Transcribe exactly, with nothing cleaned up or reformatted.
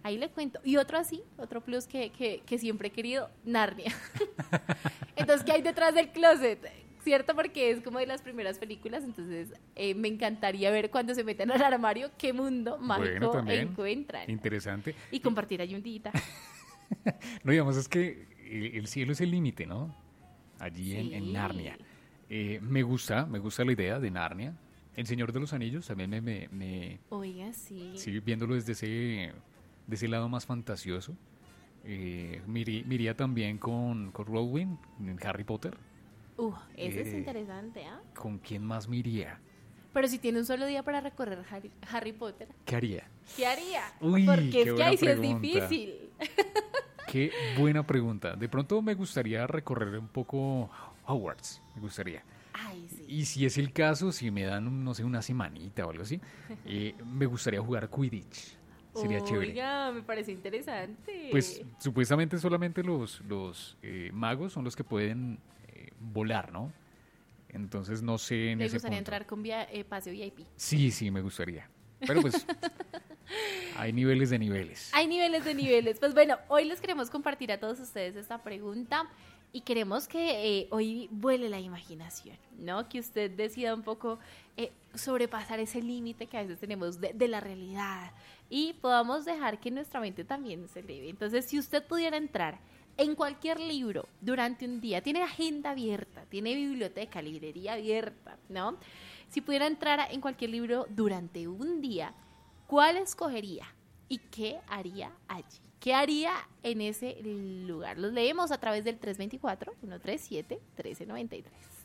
Ahí le cuento. Y otro así, otro plus que, que, que siempre he querido, Narnia. Entonces, ¿qué hay detrás del closet? ¿Cierto? Porque es como de las primeras películas, entonces eh, me encantaría ver cuando se meten al armario qué mundo mágico Bueno, encuentran. Interesante. Y compartir ahí un día. No, digamos, es que el, el cielo es el límite, ¿no? Allí Sí. en, en Narnia. Eh, me gusta, me gusta la idea de Narnia. El Señor de los Anillos también me, me, me Oiga, sí. sí, viéndolo desde ese, de ese lado más fantasioso. Eh, me iría, me iría también con, con Rowling en Harry Potter. Uh, eso es Eh, interesante, ¿ah? ¿Con quién más me iría? Pero si tiene un solo día para recorrer Harry, Harry Potter, ¿Qué haría? ¿qué haría? Uy, Porque qué es que buena ahí sí es pregunta. difícil. Qué buena pregunta. De pronto me gustaría recorrer un poco Hogwarts, me gustaría. Ay, sí. Y si es el caso, si me dan, un, no sé, una semanita o algo así, eh, me gustaría jugar Quidditch. Sería chévere. Oiga, me parece interesante. Pues supuestamente solamente los, los eh, magos son los que pueden eh, volar, ¿no? Entonces no sé en Me ese gustaría punto. entrar con via- eh, pase V I P. Sí, sí, me gustaría. Pero pues hay niveles de niveles. Hay niveles de niveles. Pues bueno, hoy les queremos compartir a todos ustedes esta pregunta y queremos que eh, hoy vuele la imaginación, ¿no? Que usted decida un poco eh, sobrepasar ese límite que a veces tenemos de, de la realidad y podamos dejar que nuestra mente también se eleve. Entonces, si usted pudiera entrar en cualquier libro durante un día, tiene agenda abierta, tiene biblioteca, librería abierta, ¿no? Si pudiera entrar en cualquier libro durante un día, ¿cuál escogería y qué haría allí? ¿Qué haría en ese lugar? Los leemos a través del tres dos cuatro, uno tres siete, uno tres nueve tres.